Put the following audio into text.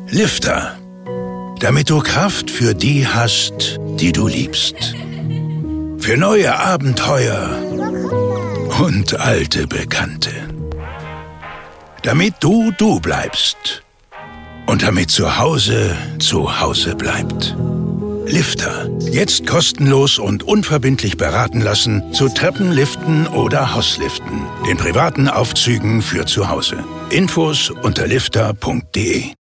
Lifter. Damit du Kraft für die hast, die du liebst. Für neue Abenteuer und alte Bekannte. Damit du bleibst. Und damit zu Hause bleibt. Lifter. Jetzt kostenlos und unverbindlich beraten lassen zu Treppen, Liften oder Hausliften. Den privaten Aufzügen für zu Hause. Infos unter lifter.de